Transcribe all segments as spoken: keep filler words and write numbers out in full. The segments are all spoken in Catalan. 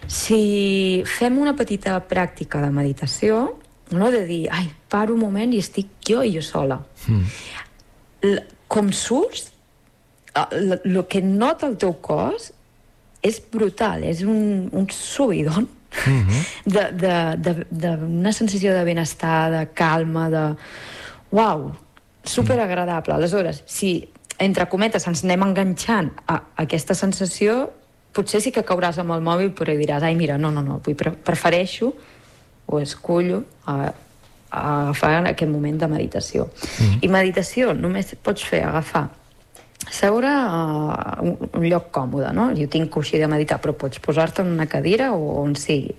Si fem una petita pràctica de meditació, no? De dir, ai, paro un moment i estic jo i jo sola. Mm. L- com surts, el que nota el teu cos és brutal, és un, un subidon mm-hmm. d'una sensació de benestar, de calma, de... Uau, superagradable. Aleshores, si, entre cometes, ens anem enganxant a aquesta sensació, potser sí que cauràs amb el mòbil, però diràs, ai, mira, no, no, no, prefereixo o escollo a, a agafar aquest moment de meditació. Mm-hmm. I meditació només pots fer agafar seure a un, un lloc còmode, no? Jo tinc coixí de meditar, però pots posar-te en una cadira o on sigui.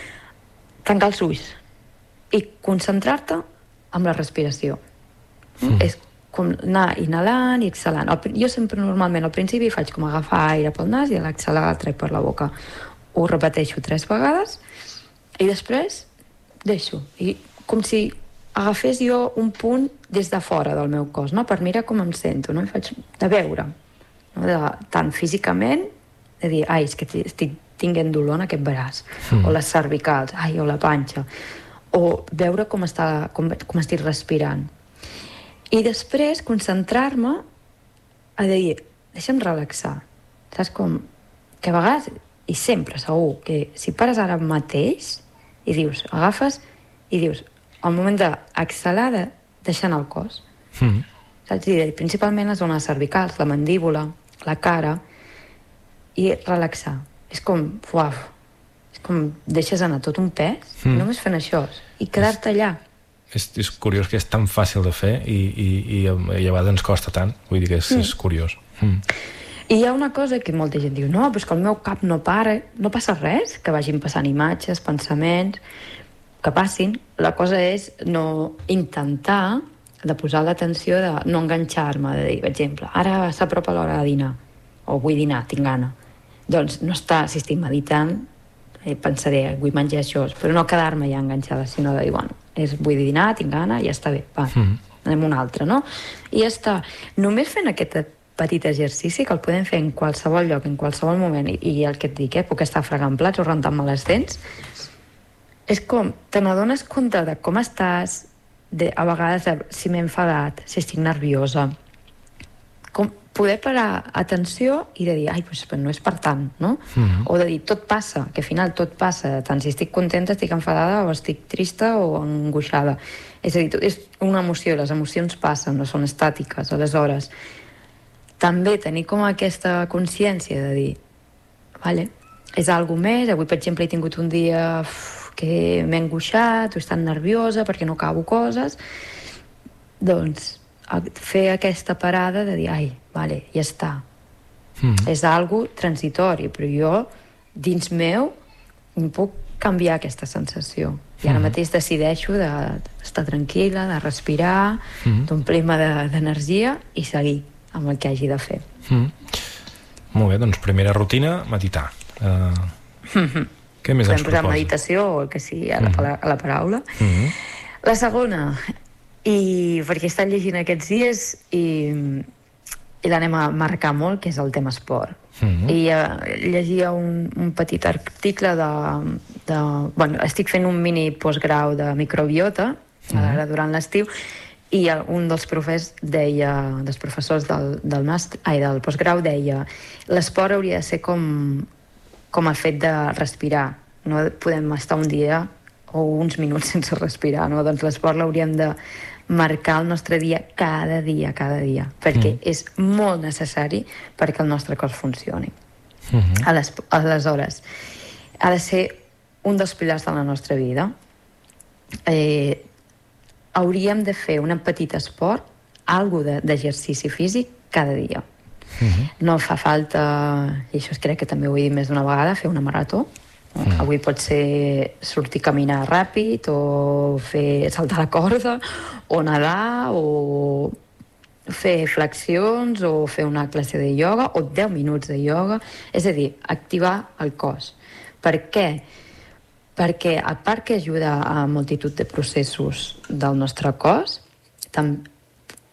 Tancar els ulls i concentrar-te amb la respiració. Mm. És com anar inhalant i exhalant. Jo sempre normalment al principi faig com agafar aire pel nas i a l'exhalar el trec per la boca. Ho repeteixo tres vegades i després deixo. I com si agafés jo un punt des de fora del meu cos, no? Per mirar com em sento, no? I faig de veure, no? De, tant físicament, de dir, ai, és que estic tinguent dolor en aquest braç, mm. o les cervicals, ai, o la panxa, o veure com, està, com, com estic respirant. I després concentrar-me a dir, deixa'm relaxar. Saps com? Que a vegades, i sempre segur, que si pares ara mateix i dius, agafes i dius, al moment d'exhalar, de deixar anar el cos. Mm. Saps? I principalment les zones cervicals, la mandíbula, la cara, i relaxar. És com, uau, és com deixes anar tot un pes, mm. només fent això, i quedar-te allà. És, és curiós que és tan fàcil de fer i, i, i, i a vegades ens costa tant. Vull dir que és, mm. és curiós. Mm. I hi ha una cosa que molta gent diu, no, però és que el meu cap no para, no passa res, que vagin passant imatges, pensaments, que passin. La cosa és no intentar de posar l'atenció, de no enganxar-me, de dir, per exemple, ara s'apropa l'hora de dinar, o vull dinar, tinc gana. Doncs no està, si estic meditant, eh, pensaré, vull menjar això, però no quedar-me ja enganxada, sinó de dir, bueno, és, vull dinar, tinc gana, ja està bé, va, mm. anem un altre, no? I ja està. Només fent aquest petit exercici, que el podem fer en qualsevol lloc, en qualsevol moment, i, i el que et dic, eh, puc estar fregant plats o rentant-me les dents, és com, te n'adones compte de com estàs, de, a vegades de, si m'he enfadat, si estic nerviosa, com poder parar atenció i de dir, ai, doncs no és per tant, no? Mm-hmm. O de dir, tot passa, que al final tot passa, tant si estic contenta, estic enfadada, o estic trista o angoixada. És a dir, és una emoció, les emocions passen, no són estàtiques. Aleshores, també tenir com aquesta consciència de dir, vale, és algo més, avui, per exemple, he tingut un dia que m'he angoixat o he estat nerviosa perquè no acabo coses, doncs fer aquesta parada de dir, ai, vale, ja està. Mm. És algo transitori, però jo, dins meu, em puc canviar aquesta sensació. I ara mm. mateix decideixo d'estar tranquil·la, de respirar, mm. d'omplir-me d'energia i seguir amb el que hagi de fer. Mm. Molt bé, doncs primera rutina, meditar. Uh, mm-hmm. Què més ens proposa? Meditació o el que sigui a la, mm-hmm. a la paraula. Mm-hmm. La segona, i perquè he estat llegint aquests dies i, i l'anem a marcar molt, que és el tema esport. Mm-hmm. I uh, llegia un, un petit article de, de... Bueno, estic fent un mini postgrau de microbiota, mm-hmm. ara durant l'estiu, i un dels professors deia, dels professors del, del, màster, ai, del postgrau deia, l'esport hauria de ser com, com el fet de respirar. No podem estar un dia o uns minuts sense respirar, no? Doncs l'esport l'hauríem de marcar el nostre dia cada dia, cada dia, perquè mm. és molt necessari perquè el nostre cos funcioni. Mm-hmm. Aleshores, ha de ser un dels pilars de la nostra vida. Eh, hauríem de fer un petit esport, algo d'exercici físic cada dia. Mm-hmm. No fa falta, i això crec que també ho he dit més d'una vegada, fer una marató. Mm. Avui pot ser sortir a caminar ràpid o fer saltar la corda o nedar o fer flexions o fer una classe de ioga o deu minuts de ioga, és a dir, activar el cos. Per què? Perquè a part que ajuda a multitud de processos del nostre cos, tam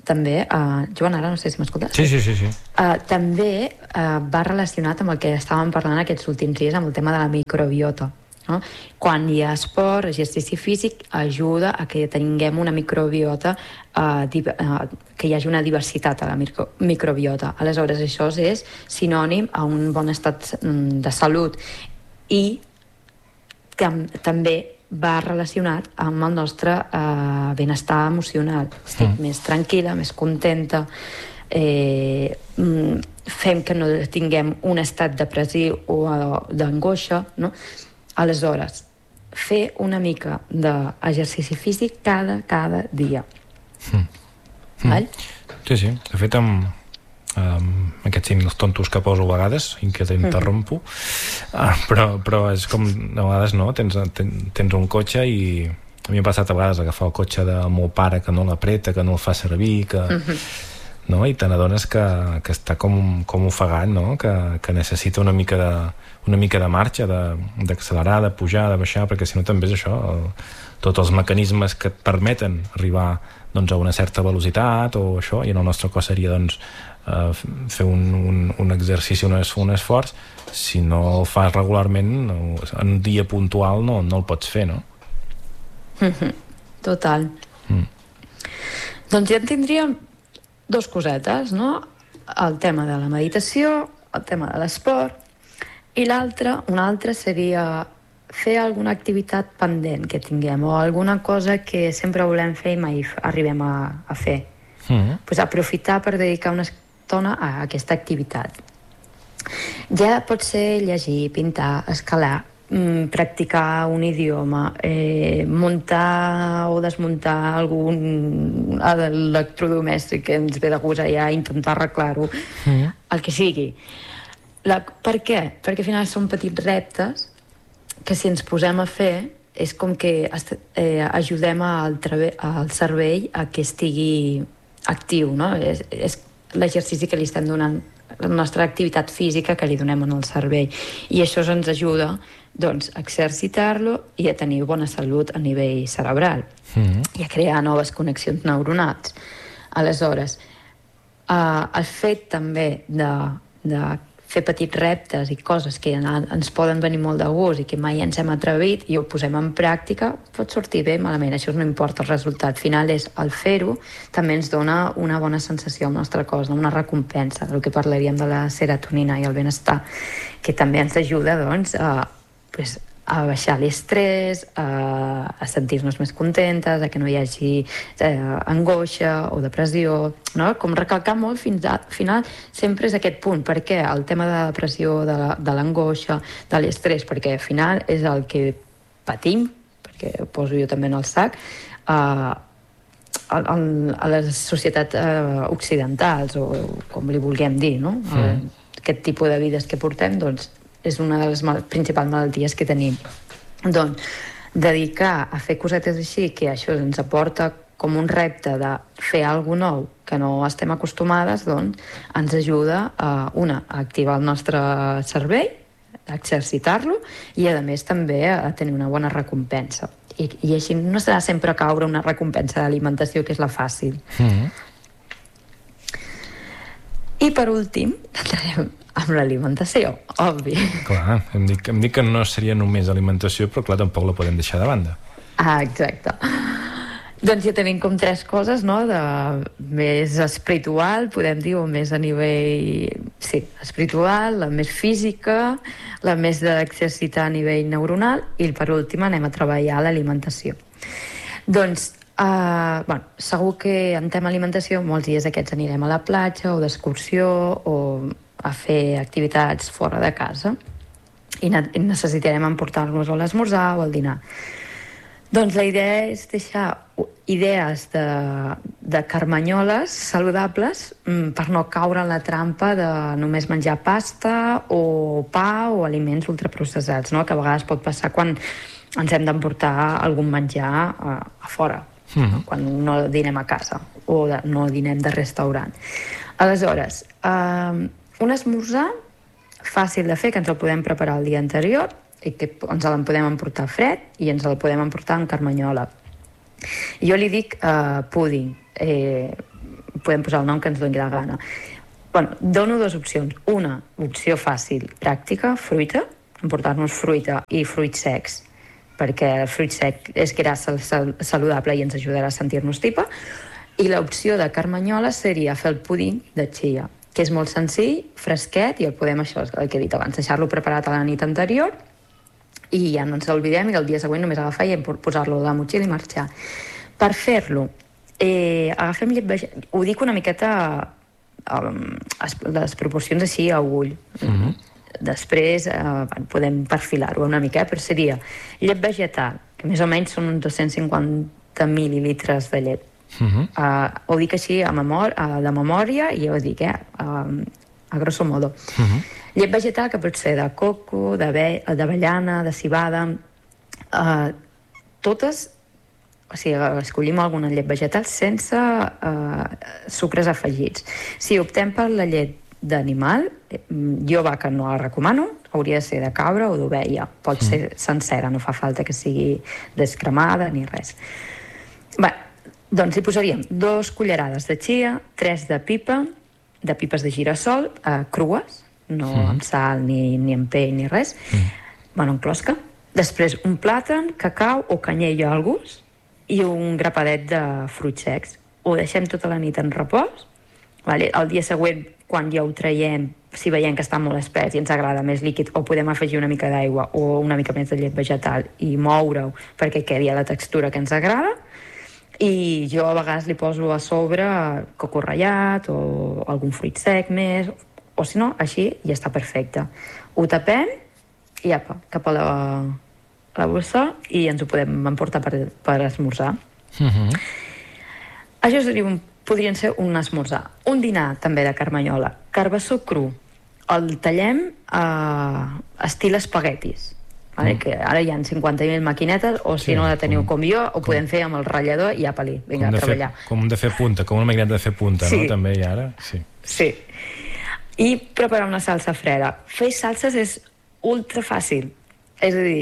també, uh, Joan, ara no sé si m'escoltes. Sí, sí, sí. sí. Uh, també uh, va relacionat amb el que estàvem parlant aquests últims dies, amb el tema de la microbiota. No? Quan hi ha esport, exercici físic, ajuda a que tinguem una microbiota, uh, div uh, que hi hagi una diversitat a la micro microbiota. Aleshores, això és sinònim a un bon estat de salut i tam també va relacionat amb el nostre uh, benestar emocional. Estic mm. més tranquil·la, més contenta, eh, fem que no tinguem un estat depressiu o d'angoixa, no? Aleshores, fer una mica d'exercici físic cada, cada dia. Mm. Mm. Sí, sí. De fet, amb, amb aquests símils tontos que poso a vegades, i que t'interrompo, mm-hmm. ah, però, però és com, a vegades no, tens, ten, tens un cotxe i a mi m'ha passat a vegades agafar el cotxe del meu pare que no l'apreta, que no el fa servir, que... Mm-hmm. No? I te n'adones que, que està com, com ofegat, no? que, que necessita una mica de, una mica de marxa, d'accelerar, de, de pujar, de baixar, perquè si no també és això, el, tots els mecanismes que et permeten arribar doncs, a una certa velocitat o això, i en el nostre cos seria doncs, eh, fer un, un, un exercici, un, un esforç, si no el fas regularment, no, en un dia puntual no, no el pots fer, no? Mm-hmm. Total. Mm. Doncs ja en tindríem dos cosetes, no? El tema de la meditació, el tema de l'esport, i l'altre, una altra seria fer alguna activitat pendent que tinguem, o alguna cosa que sempre volem fer i mai arribem a, a fer. Mm. Pues aprofitar per dedicar una estona a aquesta activitat. Ja pot ser llegir, pintar, escalar, Mm, practicar un idioma, eh, muntar o desmuntar algun electrodomèstic que ens ve de gust allà, intentar arreglar-ho, mm. el que sigui. La, per què? Perquè al final són petits reptes que si ens posem a fer és com que eh, ajudem al, al cervell a que estigui actiu, no? És, és l'exercici que li estem donant, la nostra activitat física que li donem al cervell, i això ens ajuda doncs, a exercitar-lo i a tenir bona salut a nivell cerebral mm. i a crear noves connexions neuronals. Aleshores, eh, el fet també de, de fer petits reptes i coses que ens poden venir molt de gust i que mai ens hem atrevit i ho posem en pràctica, pot sortir bé, malament, això no importa el resultat final, és el fer-ho també ens dona una bona sensació al nostre cos, una recompensa, del que parlaríem de la serotonina i el benestar, que també ens ajuda doncs, a Pues, a baixar l'estrès, a, a sentir-nos més contentes, a que no hi hagi eh, angoixa o depressió, no? Com recalcar molt fins al final sempre és aquest punt. Per què? El tema de la depressió, de l'angoixa, de l'estrès, perquè al final és el que patim, perquè ho poso jo també en el sac, eh, a, a les societats eh, occidentals, o com li vulguem dir, no? Mm. Aquest tipus de vides que portem, doncs, és una de les mal principals malalties que tenim. Doncs, dedicar a fer cosetes així, que això ens aporta com un repte de fer alguna nou que no estem acostumades, doncs ens ajuda a, una, a activar el nostre cervell, a exercitar-lo, i a més també a tenir una bona recompensa. I, i així no serà sempre caure una recompensa d'alimentació, que és la fàcil. Mm-hmm. I per últim, amb l'alimentació, obvi. Clar, em dic, em dic que no seria només alimentació, però clar, tampoc la podem deixar de banda. Ah, exacte. Doncs ja tenim com tres coses, no?, de més espiritual, podem dir, o més a nivell, sí, espiritual, la més física, la més d'exercitar a nivell neuronal, i per últim anem a treballar l'alimentació. Doncs, Uh, bueno, segur que en tema alimentació molts dies aquests anirem a la platja o d'excursió o a fer activitats fora de casa i necessitarem emportar-nos a l'esmorzar o al dinar. Doncs la idea és deixar idees de, de carmanyoles saludables per no caure en la trampa de només menjar pasta o pa o aliments ultraprocessats, no? Que a vegades pot passar quan ens hem d'emportar algun menjar a, a fora. Mm-hmm. Quan no dinem a casa o de, no dinem de restaurant. Aleshores, eh, un esmorzar fàcil de fer, que ens el podem preparar el dia anterior i que ens el podem emportar fred i ens el podem emportar en carmanyola. Jo li dic eh, púding. Eh, podem posar el nom que ens doni la gana. Bueno, dono dues opcions. Una opció fàcil, pràctica, fruita, emportar-nos fruita i fruits secs, perquè el fruit sec és grassa saludable i ens ajudarà a sentir-nos tipa. I l'opció de carmanyola seria fer el puding de chia, que és molt senzill, fresquet, i el podem, això, el que he dit abans, deixar-lo preparat a la nit anterior i ja no ens l'oblidem i el dia següent només agafar i posar-lo a la motxilla i marxar. Per fer-lo, eh, agafem llet vegetal, ho dic una miqueta um, les proporcions així a ull. Mm-hmm. Després eh, podem perfilar-ho una mica, eh, però seria llet vegetal, que més o menys són uns dos-cents cinquanta mil·lilitres de llet. Uh-huh. Uh, ho dic així a memòria, uh, de memòria i ho dic, eh, uh, a grosso modo. Uh-huh. Llet vegetal que pot ser de coco, d'avellana, de civada, uh, totes, o sigui, escollim alguna llet vegetal sense uh, sucres afegits. Si optem per la llet d'animal, jo vaca no la recomano, hauria de ser de cabra o d'ovella, pot uh-huh. ser sencera, no fa falta que sigui descremada ni res. Bé, doncs hi posaríem dos cullerades de chia, tres de pipa, de pipes de girassol, eh, crues, no mm. amb sal, ni, ni amb pell, ni res, mm. bueno, en closca. Després un plàtan, cacau o canyella al gust i un grapadet de fruits secs. Ho deixem tota la nit en repòs. Vale? El dia següent, quan ja ho traiem, si veiem que està molt espès i ens agrada més líquid, o podem afegir una mica d'aigua o una mica més de llet vegetal i moure-ho perquè quedi a la textura que ens agrada. I jo a vegades li poso a sobre coco ratllat o algun fruit sec més, o si no, així ja està perfecte. Ho tapem i apa, cap a la, la bossa i ens ho podem emportar per, per esmorzar. Uh-huh. Això seria un, podrien ser un esmorzar. Un dinar també de carmanyola, carbassó cru, el tallem a estil espaguetis. Vale? Mm. Que ara hi ha cinquanta mil maquinetes, o si sí, no la teniu com, com jo, ho com, podem fer amb el ratllador i apa-li, vinga, a treballar. Fer, com de fer punta, com una maquineta de fer punta, sí. No? També hi ha ara. Sí. Sí. I preparar una salsa freda. Fer salses és ultra fàcil. És a dir,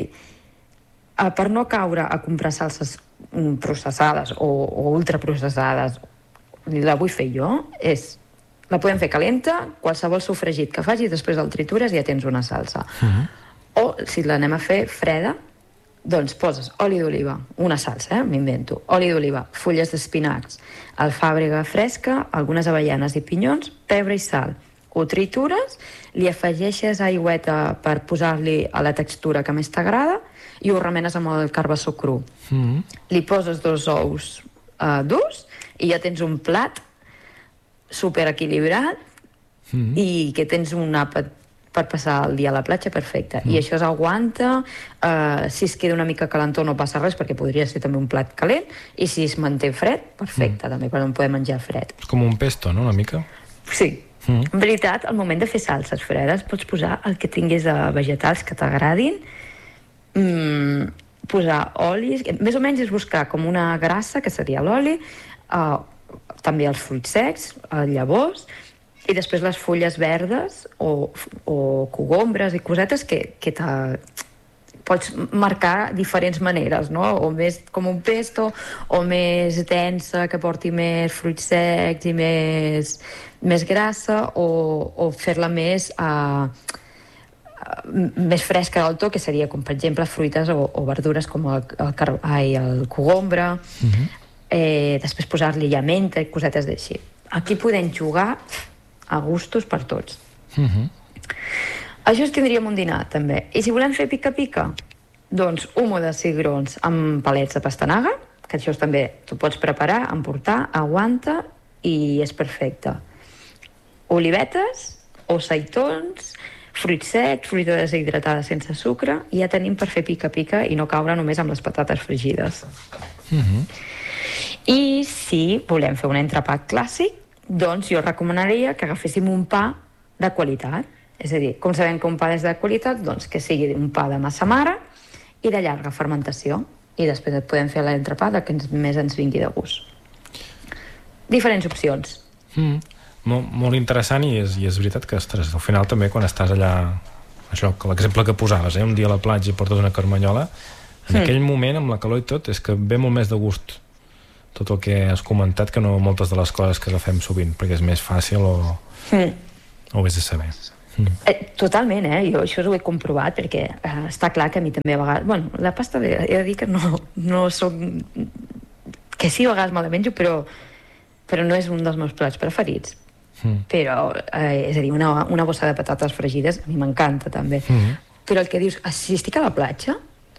per no caure a comprar salses processades o, o ultraprocessades, la vull fer jo, és la podem fer calenta, qualsevol sofregit que facis, després el tritures i ja tens una salsa. Uh-huh. O, si l'anem a fer freda, doncs poses oli d'oliva, una salsa, eh? M'invento, oli d'oliva, fulles d'espinacs, alfàbrega fresca, algunes avellanes i pinyons, pebre i sal. Ho tritures, li afegeixes aigüeta per posar-li a la textura que més t'agrada i ho remenes amb el carbassó cru. Mm-hmm. Li poses dos ous uh, durs i ja tens un plat super equilibrat mm-hmm. i que tens un àpat per passar el dia a la platja, perfecte. Mm. I això s'aguanta, uh, si es queda una mica calentó no passa res, perquè podria ser també un plat calent, i si es manté fred, perfecte, mm. també, però no podem menjar fred. És com un pesto, no?, una mica? Sí. Mm. En veritat, al moment de fer salses fredes, pots posar el que tinguis de vegetals que t'agradin, mm, posar olis, més o menys és buscar com una grassa, que seria l'oli, uh, també els fruits secs, uh, llavors, i després les fulles verdes o, o cogombres i cosetes que, que te, pots marcar diferents maneres, no? O més com un pesto, o més densa, que porti més fruits secs i més, més grassa, o, o fer-la més, uh, més fresca del tot, que seria com, per exemple, fruites o, o verdures com el, el, car ai, el cogombre, uh-huh. eh, després posar-li ja menta i cosetes d'així. Aquí podem jugar a gustos per tots. Uh-huh. Això es tindríem un dinar, també. I si volem fer pica-pica, doncs humo de cigrons amb palets de pastanaga, que això també t'ho pots preparar, emportar, aguanta i és perfecte. Olivetes o seitons, fruits secs, fruita deshidratada sense sucre, i ja tenim per fer pica-pica i no caure només amb les patates fregides. Uh-huh. I si volem fer un entrepà clàssic, doncs jo recomanaria que agaféssim un pa de qualitat. És a dir, com sabem que un pa és de qualitat, doncs que sigui un pa de massa mare i de llarga fermentació. I després et podem fer l'entrepà de que més ens vingui de gust. Diferents opcions. Mm, molt, molt interessant, i és, i és veritat que, ostres, al final també quan estàs allà, això, l'exemple que posaves, eh, un dia a la platja i portes una carmanyola, en mm. aquell moment, amb la calor i tot, és que ve molt més de gust tot el que has comentat, que no moltes de les coses que fem sovint, perquè és més fàcil o, mm. o ho has de saber. Mm. Eh, totalment, eh? Jo això ho he comprovat, perquè eh, està clar que a mi també a vegades... Bueno, la pasta he de dir que no, no soc... Que sí, a vegades me la menjo, però, però no és un dels meus plats preferits. Mm. Però, eh, és a dir, una, una bossa de patates fregides a mi m'encanta també. Mm. Però el que dius, si estic a la platja,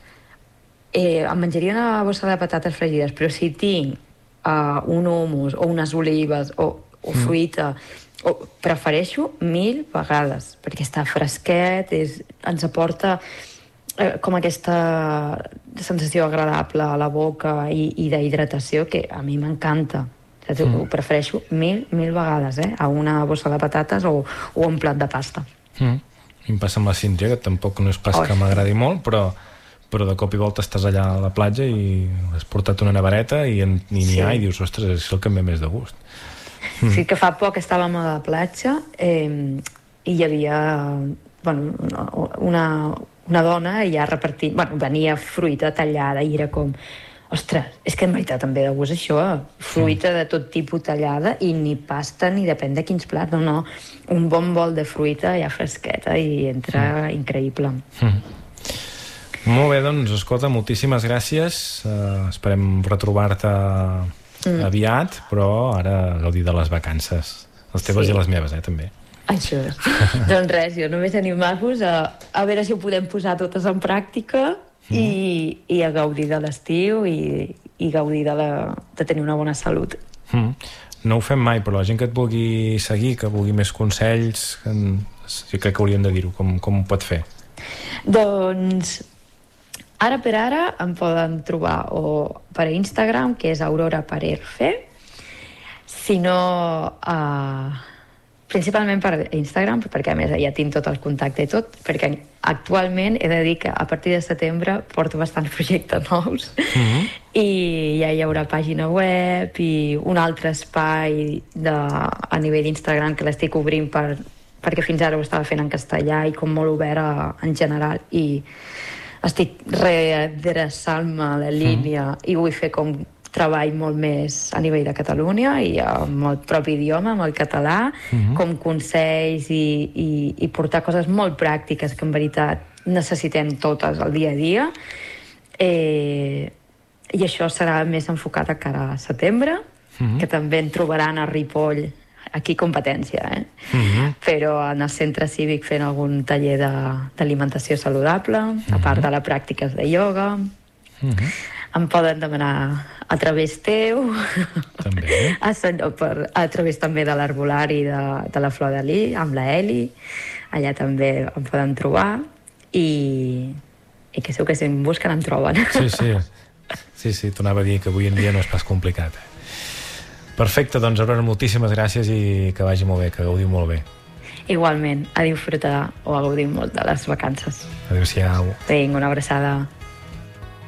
eh, em menjaria una bossa de patates fregides, però si tinc uh, un hummus o unes olives o, o mm. fruita, o, prefereixo mil vegades, perquè està fresquet, és, ens aporta eh, com aquesta sensació agradable a la boca i, i d'hidratació que a mi m'encanta. Mm. Ho prefereixo mil, mil vegades, eh? A una bossa de patates o, o un plat de pasta. Mm. Em passa amb la Síntria, que tampoc no és pas oh. que m'agradi molt, però, però de cop i volta estàs allà a la platja i has portat una nevareta i n'hi sí. ha i dius, ostres, és el que em ve més de gust. Mm. Sí, que fa poc estàvem a la platja eh, i hi havia bueno, una, una dona i ja repartint, bueno, venia fruita tallada i era com... Ostres, és que en veritat també de gust això, fruita de tot tipus tallada i ni pasta ni depèn de quins plats, no, no, un bon bol de fruita ja fresqueta i entra mm. increïble. Mm. Molt bé, doncs, escolta, moltíssimes gràcies, uh, esperem retrobar-te mm. aviat, però ara gaudir de les vacances, les teves sí. i les meves, eh, també. Això és. Doncs res, jo només animar-vos a, a veure si ho podem posar totes en pràctica. Mm. I, i a gaudir de l'estiu i, i gaudir de, la, de tenir una bona salut. Mm. No ho fem mai, però la gent que et vulgui seguir, que vulgui més consells, que, jo crec que hauríem de dir-ho, com, com ho pot fer? Doncs ara per ara em poden trobar o per Instagram, que és Aurora Parerfe, si no uh, principalment per Instagram, perquè a més ja tinc tot el contacte i tot, perquè actualment he de dir que a partir de setembre porto bastants projectes nous mm-hmm. i ja hi haurà pàgina web i un altre espai de, a nivell d'Instagram que l'estic obrint per, perquè fins ara ho estava fent en castellà i com molt obert a, en general i estic redreçant-me a la línia mm. i vull fer com treball molt més a nivell de Catalunya i amb el propi idioma, amb el català, mm-hmm. com consells i, i, i portar coses molt pràctiques que en veritat necessitem totes al dia a dia. Eh, I això serà més enfocat a cara a setembre, mm-hmm. que també en trobaran a Ripoll, aquí competència, eh? Mm-hmm. Però en el centre cívic fent algun taller d'alimentació saludable, mm-hmm. a part de les pràctiques de ioga. Mm-hmm. Em poden demanar a través teu, també. a, per, a través també de l'Arbolari de, de la Flor de Lis, amb la Eli, allà també em poden trobar i, i que segur que si em busquen em troben. Sí, sí, sí, sí, t'ho anava a dir que avui en dia no és pas complicat. Perfecte, doncs Aurora, moltíssimes gràcies i que vagi molt bé, que gaudiu molt bé. Igualment, a disfrutar o a gaudir molt de les vacances. Adéu-siau. Vinga, una abraçada.